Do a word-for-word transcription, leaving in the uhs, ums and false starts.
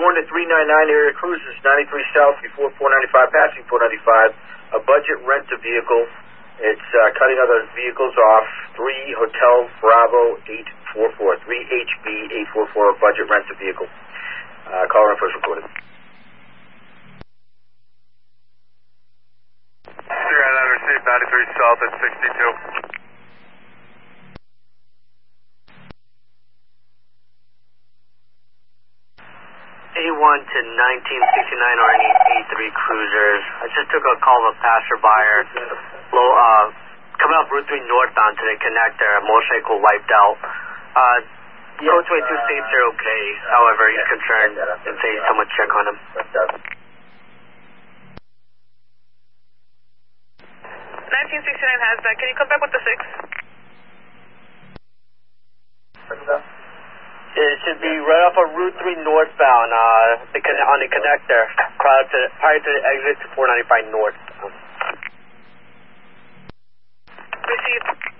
one to three ninety-nine area cruisers, ninety-three south before four ninety-five, passing four ninety-five, a budget rent a vehicle. It's uh, cutting other vehicles off, three Hotel Bravo eight four four, three H B eight four four, budget rent a vehicle. Uh, call in first recorded. Sierra, I received ninety-three south at sixty-two. A one to nineteen sixty-nine R N E A three cruisers. I just took a call of a passerby, low, uh, coming up Route three northbound to the connector, a motorcycle wiped out. Uh, Code twenty-two states they're okay, however, he's concerned and says someone check on him. nineteen sixty-nine has that. Can you come back with the six? It should be right off of Route three northbound, uh, the con- on the connector, prior to, prior to the exit to four ninety-five north. Received.